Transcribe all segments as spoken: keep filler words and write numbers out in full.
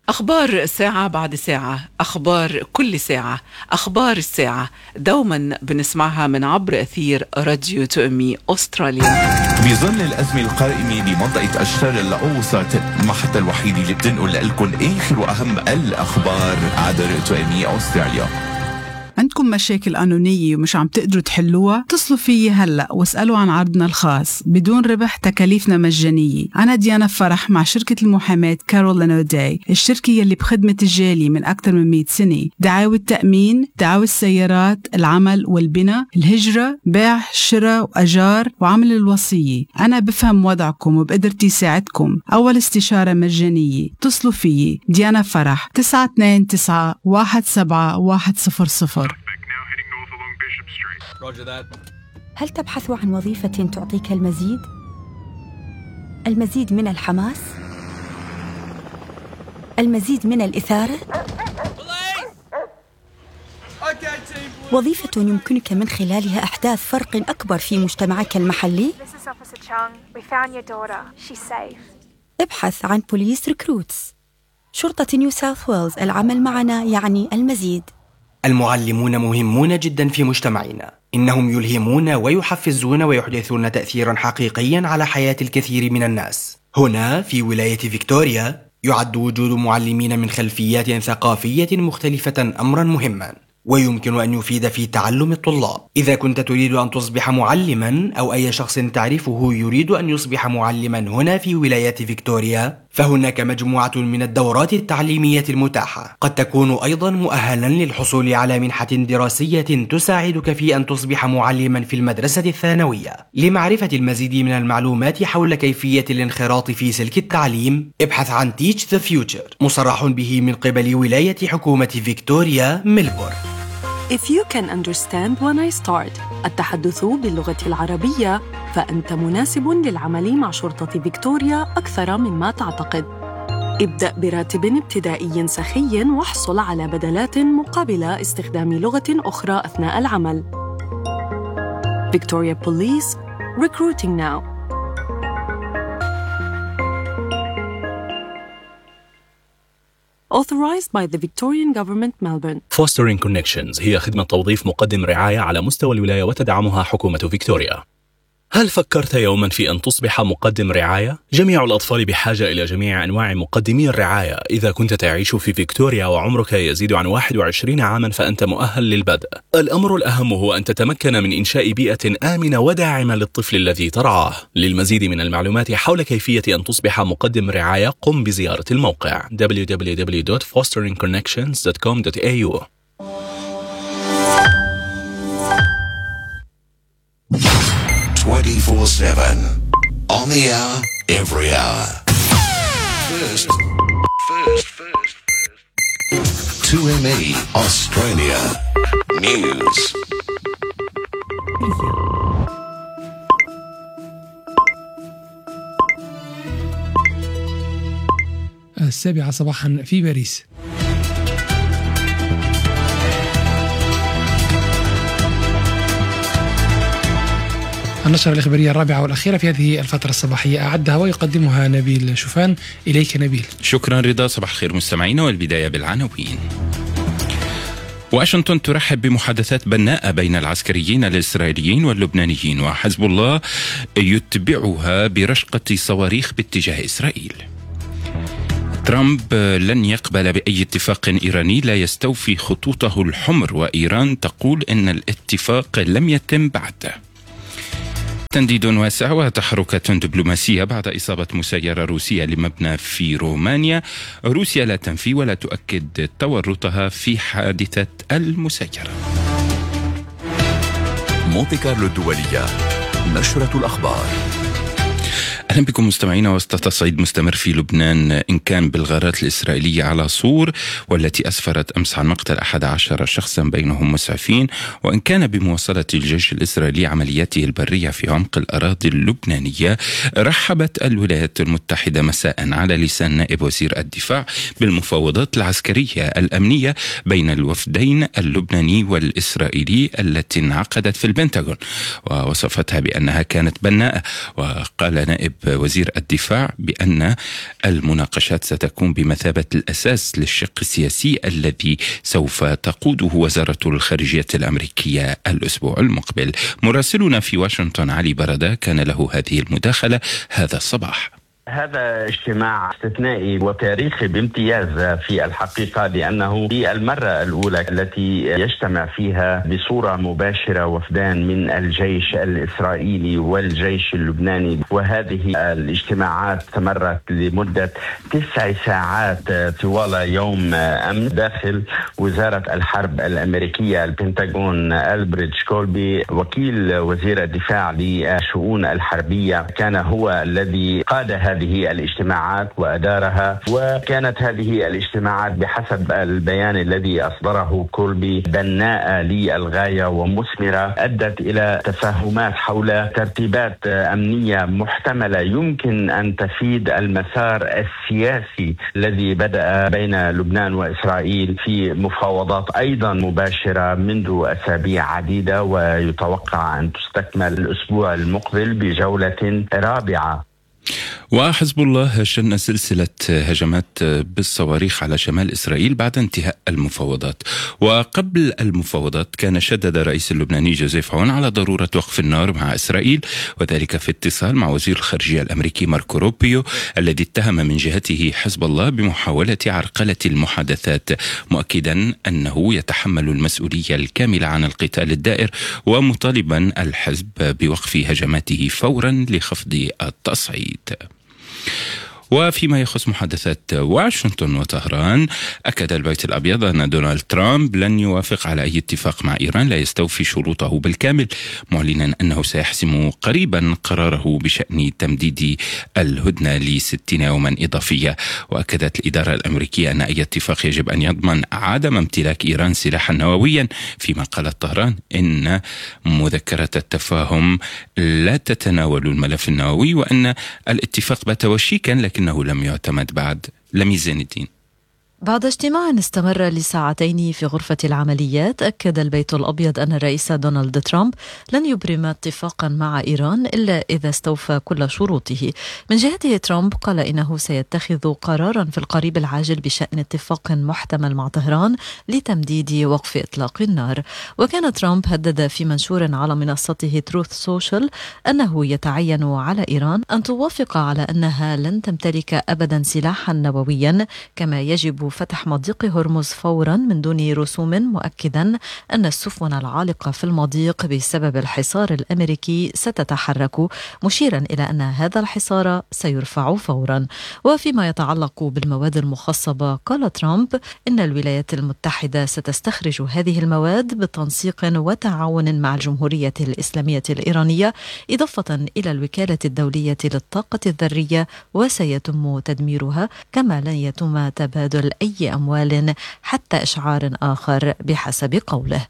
أخبار ساعة بعد ساعة، أخبار كل ساعة، أخبار الساعة دوما بنسمعها من عبر أثير راديو توأمي أستراليا. بظل الأزمة القائمة بمنطقة الشرق الأوسط، المحطة الوحيدة اللي بتنقل لكم آخر وأهم الأخبار عبر توأمي أستراليا. عندكم مشاكل قانونية ومش عم تقدروا تحلوها؟ اتصلوا فيي هلأ واسألوا عن عرضنا الخاص بدون ربح، تكاليفنا مجانية. أنا ديانا فرح مع شركة المحاماة كارول أوداي، الشركة يلي بخدمة الجالية من أكثر من مئة سنة. دعاوى التأمين، دعاوى السيارات، العمل والبناء، الهجرة، بيع، شراء وأجار، وعمل الوصية. أنا بفهم وضعكم وبقدرتي ساعدكم. أول استشارة مجانية. اتصلوا فيي ديانا فرح تسعة اثنين تسعة واحد سبعة واحد صفر صفر. هل تبحث عن وظيفة تعطيك المزيد؟ المزيد من الحماس؟ المزيد من الإثارة؟ وظيفة يمكنك من خلالها إحداث فرق أكبر في مجتمعك المحلي؟ ابحث عن بوليس ريكروتس. شرطة نيو ساوث ويلز، العمل معنا يعني المزيد. المعلمون مهمون جدا في مجتمعنا، إنهم يلهمون ويحفزون ويحدثون تأثيرا حقيقيا على حياة الكثير من الناس. هنا في ولاية فيكتوريا يعد وجود معلمين من خلفيات ثقافية مختلفة أمرا مهما، ويمكن أن يفيد في تعلم الطلاب. إذا كنت تريد أن تصبح معلما أو أي شخص تعرفه يريد أن يصبح معلما هنا في ولاية فيكتوريا، فهناك مجموعة من الدورات التعليمية المتاحة. قد تكون أيضا مؤهلا للحصول على منحة دراسية تساعدك في أن تصبح معلما في المدرسة الثانوية. لمعرفة المزيد من المعلومات حول كيفية الانخراط في سلك التعليم، ابحث عن Teach the Future، مصرح به من قبل ولاية حكومة فيكتوريا ميلبورن. If you can understand when I start التحدث باللغة العربية، فأنت مناسب للعمل مع شرطة فيكتوريا أكثر مما تعتقد. ابدأ براتب ابتدائي سخي واحصل على بدلات مقابل استخدام لغة أخرى أثناء العمل. Victoria Police, recruiting now. Authorized by the Victorian Government, Melbourne. Fostering Connections هي خدمة توظيف مقدم رعاية على مستوى الولاية وتدعمها حكومة فيكتوريا. هل فكرت يوما في أن تصبح مقدم رعاية؟ جميع الأطفال بحاجة إلى جميع أنواع مقدمي الرعاية. إذا كنت تعيش في فيكتوريا وعمرك يزيد عن واحد وعشرين عاما فأنت مؤهل للبدء. الأمر الأهم هو أن تتمكن من إنشاء بيئة آمنة وداعمة للطفل الذي ترعاه. للمزيد من المعلومات حول كيفية أن تصبح مقدم رعاية، قم بزيارة الموقع دبليو دبليو دبليو دوت فوسترينج كونكشنز دوت كوم دوت إيه يو. twenty-four seven on the hour, every hour. First, first, first, first. two M E Australia News. السابعة صباحا في باريس. النشرة الإخبارية الرابعة والأخيرة في هذه الفترة الصباحية أعدها ويقدمها نبيل شوفان. إليك نبيل. شكرا رضا. صباح الخير مستمعينا، والبداية بالعناوين. واشنطن ترحب بمحادثات بناءة بين العسكريين الإسرائيليين واللبنانيين، وحزب الله يتبعها برشقة صواريخ باتجاه إسرائيل. ترامب لن يقبل بأي اتفاق إيراني لا يستوفي خطوطه الحمر، وإيران تقول إن الاتفاق لم يتم بعد. تنديد واسع وتحركات دبلوماسية بعد إصابة مسيرة روسية لمبنى في رومانيا. روسيا لا تنفي ولا تؤكد تورطها في حادثة المسيرة. مونتي كارلو الدولية، نشرة الأخبار. أهلا بكم مستمعينا. وسط تصعيد مستمر في لبنان إن كان بالغارات الإسرائيلية على صور، والتي أسفرت أمس عن مقتل أحد عشر شخصا بينهم مسعفين، وإن كان بمواصلة الجيش الإسرائيلي عملياته البرية في عمق الأراضي اللبنانية، رحبت الولايات المتحدة مساء على لسان نائب وزير الدفاع بالمفاوضات العسكرية الأمنية بين الوفدين اللبناني والإسرائيلي التي انعقدت في البنتاغون، ووصفتها بأنها كانت بناءة. وقال نائب وزير الدفاع بأن المناقشات ستكون بمثابة الأساس للشق السياسي الذي سوف تقوده وزارة الخارجية الأمريكية الأسبوع المقبل. مراسلنا في واشنطن علي بردة كان له هذه المداخلة هذا الصباح. هذا اجتماع استثنائي وتاريخي بامتياز في الحقيقة، لأنه هي المرة الأولى التي يجتمع فيها بصورة مباشرة وفدان من الجيش الإسرائيلي والجيش اللبناني، وهذه الاجتماعات استمرت لمدة تسع ساعات طوال يوم أمس داخل وزارة الحرب الأمريكية البنتاغون. ألبريدج كولبي وكيل وزير الدفاع للشؤون الحربية كان هو الذي قاد هذه هذه الاجتماعات وأدارها، وكانت هذه الاجتماعات بحسب البيان الذي أصدره كولبي بناءة للغاية ومثمرة، أدت إلى تفاهمات حول ترتيبات أمنية محتملة يمكن أن تفيد المسار السياسي الذي بدأ بين لبنان وإسرائيل في مفاوضات أيضا مباشرة منذ أسابيع عديدة، ويتوقع أن تستكمل الأسبوع المقبل بجولة رابعة. وحزب الله شن سلسلة هجمات بالصواريخ على شمال إسرائيل بعد انتهاء المفاوضات. وقبل المفاوضات كان شدد الرئيس اللبناني جوزيف عون على ضرورة وقف النار مع إسرائيل، وذلك في اتصال مع وزير الخارجية الأمريكي ماركو روبيو الذي اتهم من جهته حزب الله بمحاولة عرقلة المحادثات، مؤكدا أنه يتحمل المسؤولية الكاملة عن القتال الدائر، ومطالبا الحزب بوقف هجماته فورا لخفض التصعيد. وفيما يخص محادثات واشنطن وطهران، أكد البيت الأبيض أن دونالد ترامب لن يوافق على أي اتفاق مع إيران لا يستوفي شروطه بالكامل، معلنا أنه سيحسم قريبا قراره بشأن تمديد الهدنة لستين يوما إضافية. وأكدت الإدارة الأمريكية أن أي اتفاق يجب أن يضمن عدم امتلاك إيران سلاحا نوويا، فيما قالت طهران إن مذكرة التفاهم لا تتناول الملف النووي، وأن الاتفاق بات وشيكا لكنه لم يعتمد بعد. لمي زين الدين. بعد اجتماع استمر لساعتين في غرفة العمليات، أكد البيت الأبيض أن الرئيس دونالد ترامب لن يبرم اتفاقا مع إيران إلا إذا استوفى كل شروطه. من جهته ترامب قال إنه سيتخذ قرارا في القريب العاجل بشأن اتفاق محتمل مع طهران لتمديد وقف إطلاق النار. وكان ترامب هدد في منشور على منصته تروث سوشيال أنه يتعين على إيران أن توافق على أنها لن تمتلك أبدا سلاحا نوويا، كما يجب فتح مضيق هرمز فورا من دون رسوم، مؤكدا أن السفن العالقة في المضيق بسبب الحصار الأمريكي ستتحرك، مشيرا إلى أن هذا الحصار سيرفع فورا. وفيما يتعلق بالمواد المخصبة، قال ترامب إن الولايات المتحدة ستستخرج هذه المواد بتنسيق وتعاون مع الجمهورية الإسلامية الإيرانية، إضافة إلى الوكالة الدولية للطاقة الذرية، وسيتم تدميرها، كما لن يتم تبادل أي أموال حتى إشعار آخر بحسب قوله.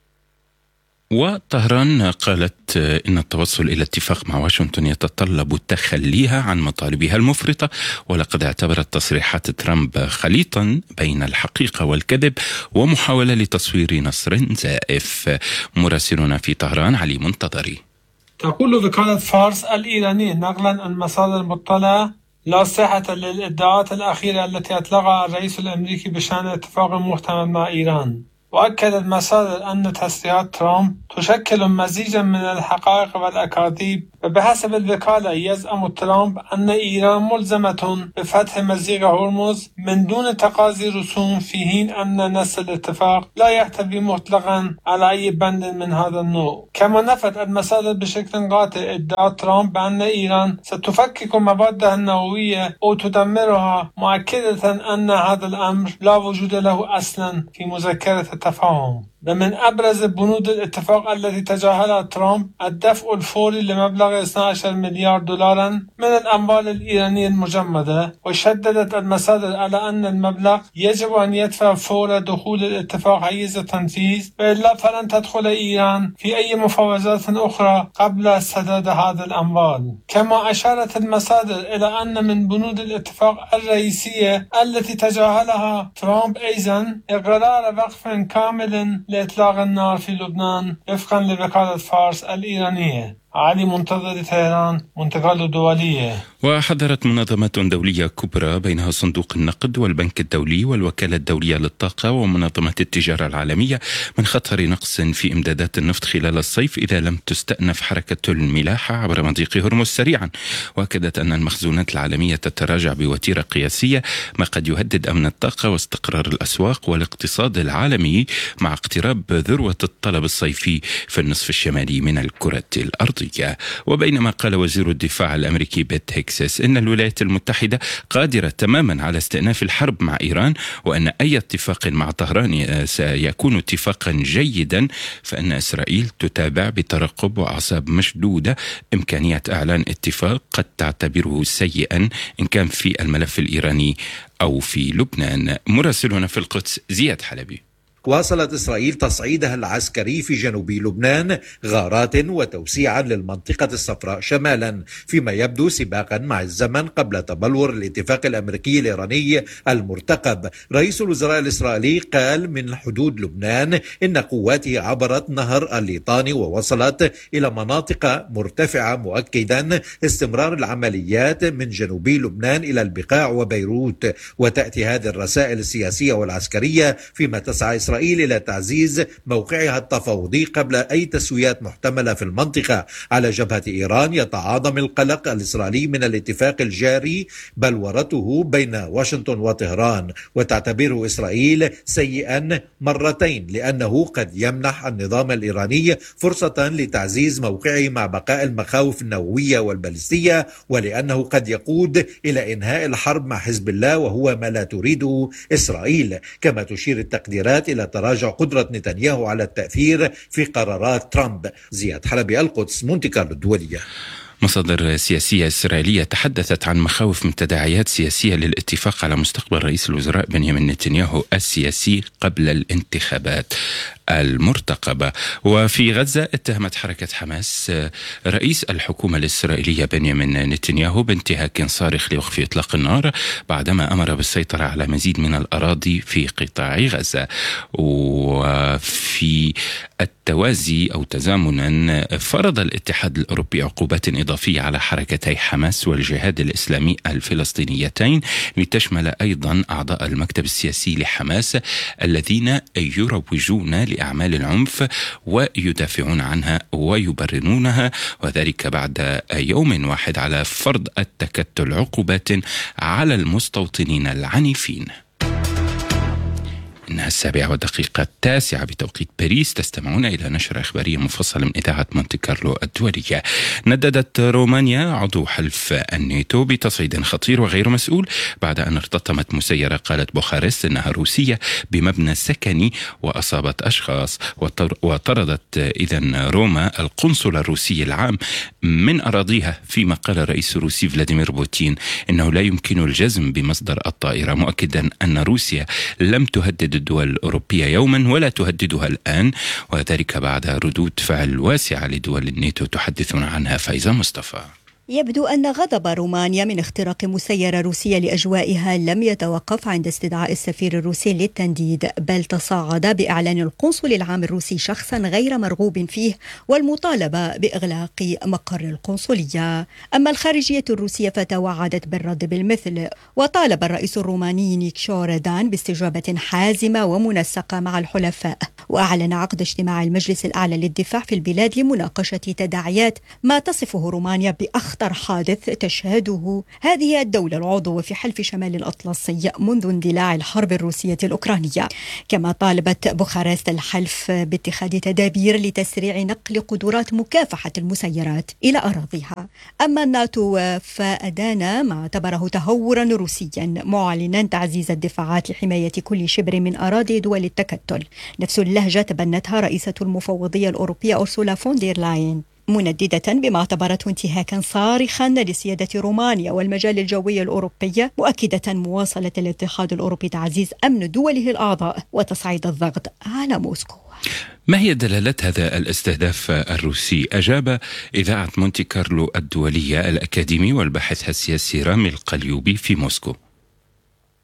وطهران قالت إن التوصل إلى اتفاق مع واشنطن يتطلب تخليها عن مطالبها المفرطة، ولقد اعتبرت تصريحات ترامب خليطا بين الحقيقة والكذب ومحاولة لتصوير نصر زائف. مراسلنا في طهران علي منتظري. تقول وكالة فارس الإيرانية نقلا عن مصادر مطلعة لا صحة للإدعاءات الأخيرة التي أطلقها الرئيس الأمريكي بشأن اتفاق محتمل مع إيران. وأكدت المصادر أن تسريعات ترامب تشكل مزيجا من الحقائق والأكاذيب. وبحسب الوكالة يزعم ترامب أن إيران ملزمة بفتح مضيق هرمز من دون تقاضي رسوم، في حين أن نص الاتفاق لا يحتوي مطلقا على أي بند من هذا النوع. كما نفت المصادر بشكل قاطع ادعاء ترامب بأن إيران ستفكك موادها النووية أو تدمرها، مؤكدة أن هذا الأمر لا وجود له أصلا في مذكرة التفاهم. ومن أبرز بنود الاتفاق التي تجاهلها ترامب الدفع الفوري لمبلغ اثني عشر مليار دولارا من الأموال الإيرانية المجمدة. وشددت المصادر على أن المبلغ يجب أن يدفع فور دخول الاتفاق حيز التنفيذ، وإلا فلن تدخل إيران في أي مفاوضات أخرى قبل سداد هذه الأموال. كما أشارت المصادر إلى أن من بنود الاتفاق الرئيسية التي تجاهلها ترامب أيضا إقرار وقف كامل لإطلاق النار في لبنان وفقا لوكالة فارس الإيرانية. علي منتظر طهران، منتقال دولية. وحذرت منظمات دولية كبرى بينها صندوق النقد والبنك الدولي والوكالة الدولية للطاقة ومنظمة التجارة العالمية من خطر نقص في إمدادات النفط خلال الصيف إذا لم تستأنف حركة الملاحة عبر مضيق هرمز سريعا. وأكدت أن المخزونات العالمية تتراجع بوتيرة قياسية، ما قد يهدد أمن الطاقة واستقرار الأسواق والاقتصاد العالمي مع اقتراب ذروة الطلب الصيفي في النصف الشمالي من الكرة الأرضية. وبينما قال وزير الدفاع الأمريكي بيت هيكسس إن الولايات المتحدة قادرة تماما على استئناف الحرب مع إيران، وأن أي اتفاق مع طهران سيكون اتفاقا جيدا، فإن إسرائيل تتابع بترقب وأعصاب مشدودة إمكانية إعلان اتفاق قد تعتبره سيئا إن كان في الملف الإيراني أو في لبنان. مراسلنا في القدس زياد حلبي. واصلت إسرائيل تصعيدها العسكري في جنوب لبنان غارات وتوسيعا للمنطقة الصفراء شمالا، فيما يبدو سباقا مع الزمن قبل تبلور الاتفاق الأمريكي الإيراني المرتقب. رئيس الوزراء الإسرائيلي قال من حدود لبنان إن قواته عبرت نهر الليطاني ووصلت إلى مناطق مرتفعة، مؤكدا استمرار العمليات من جنوبي لبنان إلى البقاع وبيروت. وتأتي هذه الرسائل السياسية والعسكرية فيما تسعى إسرائيل إلى تعزيز موقعها التفاوضي قبل أي تسويات محتملة في المنطقة. على جبهة إيران يتعاظم القلق الإسرائيلي من الاتفاق الجاري بلورته بين واشنطن وطهران، وتعتبره إسرائيل سيئا مرتين، لأنه قد يمنح النظام الإيراني فرصة لتعزيز موقعه مع بقاء المخاوف النووية والبالستية، ولأنه قد يقود إلى إنهاء الحرب مع حزب الله، وهو ما لا تريده إسرائيل. كما تشير التقديرات إلى تراجع قدرة نتنياهو على التأثير في قرارات ترامب. زياد حلبي، القدس، مونتي كارلو الدولية. مصادر سياسية إسرائيلية تحدثت عن مخاوف من تداعيات سياسية للاتفاق على مستقبل رئيس الوزراء بنيامين نتنياهو السياسي قبل الانتخابات المرتقبة. وفي غزة اتهمت حركة حماس رئيس الحكومة الإسرائيلية بنيامين نتنياهو بانتهاك صارخ لوقف إطلاق النار بعدما أمر بالسيطرة على مزيد من الأراضي في قطاع غزة. وفي التوازي أو تزامنا فرض الاتحاد الأوروبي عقوبات إضافية على حركتي حماس والجهاد الإسلامي الفلسطينيتين، لتشمل أيضا أعضاء المكتب السياسي لحماس الذين يروجون لأعمال العنف ويدافعون عنها ويبررونها، وذلك بعد يوم واحد على فرض التكتل عقوبات على المستوطنين العنيفين. إنها السابعة والدقيقة التاسعة بتوقيت باريس. تستمعون إلى نشرة إخبارية مفصلة من إذاعة مونتي كارلو الدولية. نددت رومانيا عضو حلف الناتو بتصعيد خطير وغير مسؤول بعد أن ارتطمت مسيرة قالت بوخارست إنها روسية بمبنى سكني وأصابت أشخاص. وطردت إذن روما القنصل الروسي العام من أراضيها، فيما قال الرئيس الروسي فلاديمير بوتين إنه لا يمكن الجزم بمصدر الطائرة، مؤكدا أن روسيا لم تهدد الدول الأوروبية يوما ولا تهددها الآن، وذلك بعد ردود فعل واسعة لدول الناتو تحدثون عنها فايزة مصطفى. يبدو أن غضب رومانيا من اختراق مسيرة روسية لأجوائها لم يتوقف عند استدعاء السفير الروسي للتنديد، بل تصاعد بإعلان القنصل العام الروسي شخصا غير مرغوب فيه والمطالبة بإغلاق مقر القنصلية. أما الخارجية الروسية فتوعدت بالرد بالمثل، وطالب الرئيس الروماني نيكشور دان باستجابة حازمة ومنسقة مع الحلفاء. وأعلن عقد اجتماع المجلس الأعلى للدفاع في البلاد لمناقشة تداعيات ما تصفه رومانيا بأخطر حادث تشهده هذه الدولة العضو في حلف شمال الأطلسي منذ اندلاع الحرب الروسية الأوكرانية. كما طالبت بوخارست الحلف باتخاذ تدابير لتسريع نقل قدرات مكافحة المسيرات إلى أراضيها. أما الناتو فأدان ما اعتبره تهورا روسيا، معلنا تعزيز الدفاعات لحماية كل شبر من أراضي دول التكتل، نفس اللهجة تبنتها رئيسة المفوضية الأوروبية أورسولا فون دير لاين، منددة بما اعتبرته انتهاكا صارخا لسيادة رومانيا والمجال الجوي الأوروبي، مؤكدة مواصلة الاتحاد الأوروبي تعزيز أمن دوله الأعضاء وتصعيد الضغط على موسكو. ما هي دلالات هذا الاستهداف الروسي؟ أجاب إذاعة مونتي كارلو الدولية الأكاديمي والباحث السياسي رامي القليوبي في موسكو.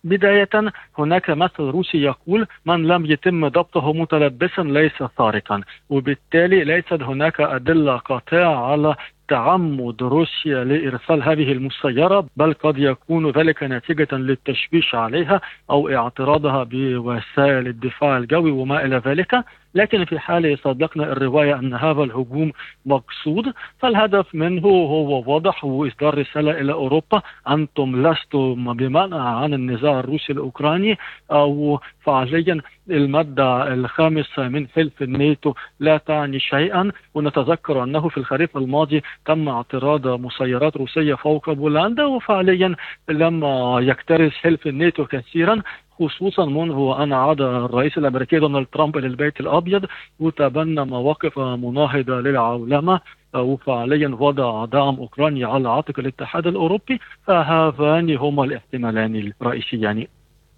بداية هناك مثل روسي يقول: من لم يتم ضبطه متلبسا ليس سارقا، وبالتالي ليست هناك أدلة قاطعة على تعمد روسيا لإرسال هذه المسيرة، بل قد يكون ذلك نتيجة للتشويش عليها أو اعتراضها بوسائل الدفاع الجوي وما إلى ذلك. لكن في حال صدقنا الرواية أن هذا الهجوم مقصود، فالهدف منه هو واضح، هو إصدار رسالة إلى أوروبا: أنتم لستم بمنع عن النزاع الروسي الأوكراني، أو فعليا المادة الخامسة من حلف الناتو لا تعني شيئا. ونتذكر أنه في الخريف الماضي تم اعتراض مسيرات روسية فوق بولندا، وفعليا لما يكترث حلف الناتو كثيرا، خصوصا منذ أن عاد الرئيس الأمريكي دونالد ترامب إلى البيت الأبيض وتبنى مواقف مناهضة للعولمة وفعليا وضع دعم أوكرانيا على عاتق الاتحاد الأوروبي، فهذان هما الاحتمالان الرئيسيان.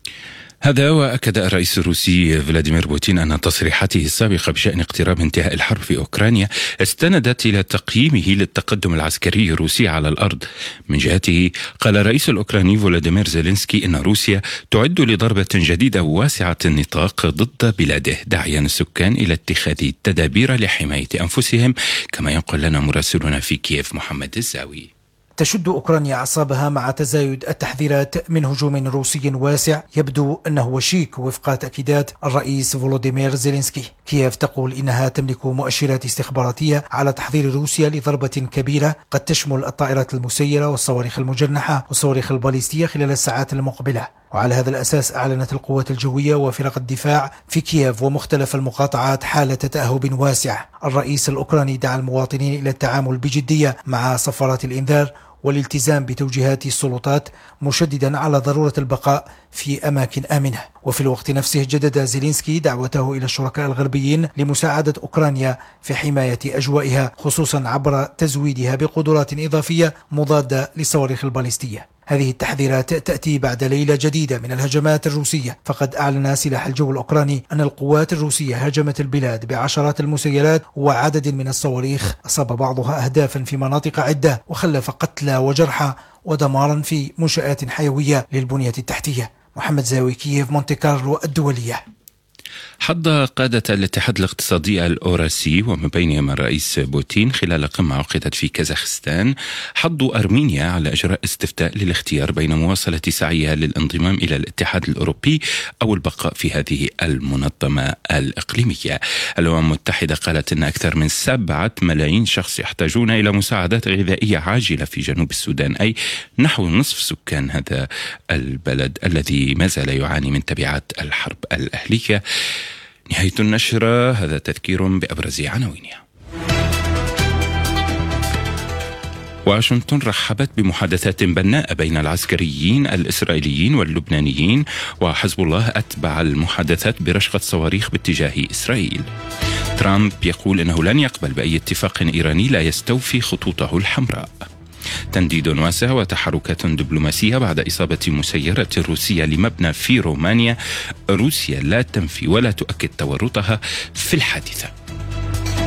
هذا وأكد الرئيس الروسي فلاديمير بوتين أن تصريحاته السابقة بشأن اقتراب انتهاء الحرب في أوكرانيا استندت إلى تقييمه للتقدم العسكري الروسي على الأرض. من جهته قال الرئيس الأوكراني فولوديمير زيلينسكي إن روسيا تعد لضربة جديدة واسعة النطاق ضد بلاده، داعيا السكان إلى اتخاذ تدابير لحماية أنفسهم، كما ينقل لنا مراسلنا في كييف محمد الزاوي. تشد أوكرانيا أعصابها مع تزايد التحذيرات من هجوم روسي واسع يبدو أنه وشيك وفق تأكيدات الرئيس فولوديمير زيلينسكي. كييف تقول إنها تملك مؤشرات استخباراتية على تحضير روسيا لضربة كبيرة قد تشمل الطائرات المسيرة والصواريخ المجنحة والصواريخ الباليستية خلال الساعات المقبلة. وعلى هذا الأساس أعلنت القوات الجوية وفرق الدفاع في كييف ومختلف المقاطعات حالة تأهب واسع. الرئيس الأوكراني دعا المواطنين إلى التعامل بجدية مع صفارات الإنذار والالتزام بتوجيهات السلطات، مشددا على ضرورة البقاء في أماكن آمنة. وفي الوقت نفسه جدد زيلينسكي دعوته إلى الشركاء الغربيين لمساعدة أوكرانيا في حماية أجوائها، خصوصا عبر تزويدها بقدرات إضافية مضادة للصواريخ الباليستية. هذه التحذيرات تأتي بعد ليلة جديدة من الهجمات الروسية، فقد أعلن سلاح الجو الأوكراني أن القوات الروسية هاجمت البلاد بعشرات المسيرات وعدد من الصواريخ، أصاب بعضها أهدافا في مناطق عدة وخلف قتلى وجرحى ودمارا في منشآت حيوية للبنية التحتية. محمد زاوي، كييف، مونتي كارلو الدولية. حض قادة الاتحاد الاقتصادي الأوراسي ومن بينهم الرئيس بوتين خلال قمة عقدت في كازاخستان حض أرمينيا على إجراء استفتاء للاختيار بين مواصلة سعيها للانضمام إلى الاتحاد الأوروبي أو البقاء في هذه المنظمة الإقليمية. الأمم المتحدة قالت أن أكثر من سبعة ملايين شخص يحتاجون إلى مساعدات غذائية عاجلة في جنوب السودان، أي نحو نصف سكان هذا البلد الذي ما زال يعاني من تبعات الحرب الأهلية. نهاية النشرة، هذا تذكير بأبرز عناوينها. واشنطن رحبت بمحادثات بناءة بين العسكريين الإسرائيليين واللبنانيين، وحزب الله أتبع المحادثات برشقة صواريخ باتجاه إسرائيل. ترامب يقول أنه لن يقبل بأي اتفاق إيراني لا يستوفي خطوطه الحمراء. تنديد واسع وتحركات دبلوماسية بعد إصابة مسيرة روسية لمبنى في رومانيا. روسيا لا تنفي ولا تؤكد تورطها في الحادثة.